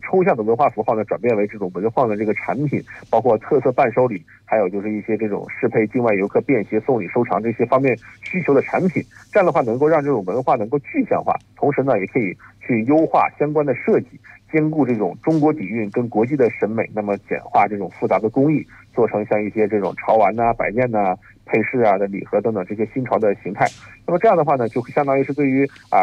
抽象的文化符号呢转变为这种文化的这个产品，包括特色伴手礼，还有就是一些这种适配境外游客便携送礼收藏这些方面需求的产品。这样的话能够让这种文化能够具象化，同时呢也可以去优化相关的设计，兼顾这种中国底蕴跟国际的审美，那么简化这种复杂的工艺，做成像一些这种潮玩呐、摆件呐、配饰啊的礼盒等等这些新潮的形态。那么这样的话呢，就相当于是对于